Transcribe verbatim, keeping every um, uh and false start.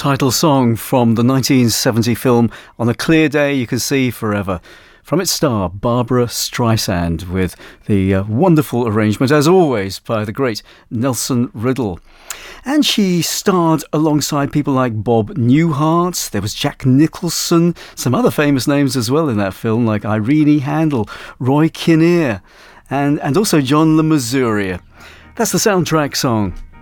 title song from the nineteen seventy film On a Clear Day You Can See Forever. From its star, Barbra Streisand, with the uh, wonderful arrangement, as always, by the great Nelson Riddle. And she starred alongside people like Bob Newhart. There was Jack Nicholson, some other famous names as well in that film, like Irene Handel, Roy Kinnear, and, and also John Le Mesurier. That's the soundtrack song